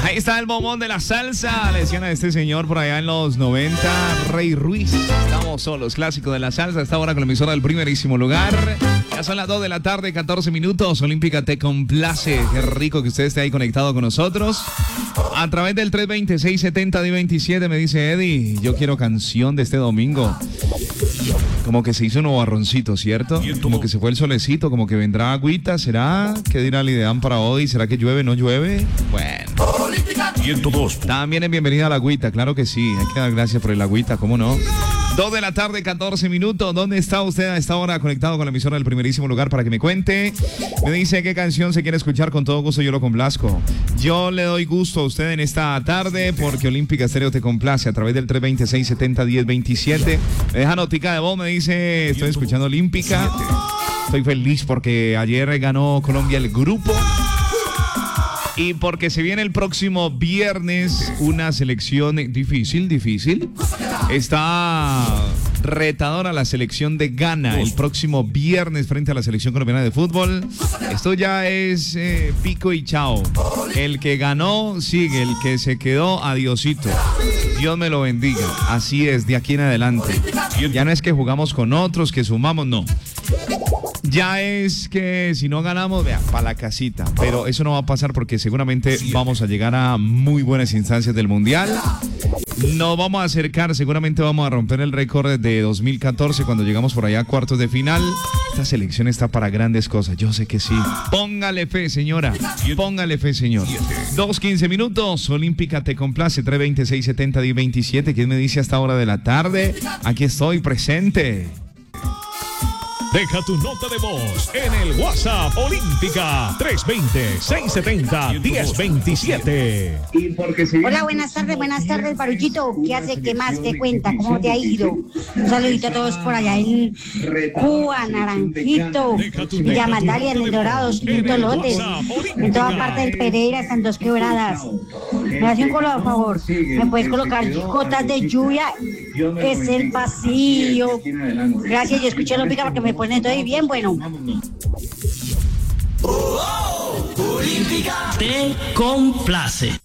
Ahí está el bombón de la salsa. Le decían a este señor por allá en los 90, Rey Ruiz. Estamos solos, clásico de la salsa. Esta hora con la emisora del primerísimo lugar. Ya son las 2 de la tarde, 14 minutos. Olímpica te complace. Qué rico que usted esté ahí conectado con nosotros. A través del 320-670-1027 me dice Eddie, yo quiero canción de este domingo. Como que se hizo un barroncito, ¿cierto? Como que se fue el solecito, como que vendrá agüita. ¿Será? ¿Qué dirá el Idean para hoy? ¿Será que llueve, no llueve? Bueno. 102. También es bienvenida a la agüita, claro que sí. Hay que dar gracias por el agüita, ¿cómo no? 2 de la tarde, 14 minutos. ¿Dónde está usted a esta hora conectado con la emisora del primerísimo lugar para que me cuente? Me dice qué canción se quiere escuchar, con todo gusto yo lo complazco. Yo le doy gusto a usted en esta tarde porque Olímpica Estéreo te complace a través del 320-670-1027. Me deja notica de voz, me dice, estoy escuchando Olímpica. Estoy feliz porque ayer ganó Colombia el grupo. Y porque se viene el próximo viernes una selección difícil. Está retadora la selección de Ghana el próximo viernes frente a la selección colombiana de fútbol. Esto ya es pico y chao. El que ganó sigue, el que se quedó, adiosito. Dios me lo bendiga. Así es, de aquí en adelante. Ya no es que jugamos con otros, que sumamos, no. Ya es que si no ganamos, vea, para la casita. Pero eso no va a pasar porque seguramente vamos a llegar a muy buenas instancias del Mundial. Nos vamos a acercar, seguramente vamos a romper el récord de 2014 cuando llegamos por allá a cuartos de final. Esta selección está para grandes cosas, yo sé que sí. Póngale fe, señora. Póngale fe, señor. 2:15 minutos. Olímpica te complace. 320-670-1027. ¿Quién me dice a esta hora de la tarde? Aquí estoy presente. Deja tu nota de voz en el WhatsApp Olímpica 320-670-1027. Hola, buenas tardes, Paruchito. ¿Qué hace? ¿Qué más? ¿Qué cuenta? ¿Cómo te ha ido? Un saludito a todos por allá en Cuba, Naranjito, Villa Magdalia, en El Dorado, en Tolotes, en toda parte del Pereira, están Dos Quebradas. Me hace un color, por favor. ¿Me puedes colocar gotas de lluvia? Es el pasillo. Gracias, yo escuché Olímpica porque me pone todo bien bueno. Olímpica te complace.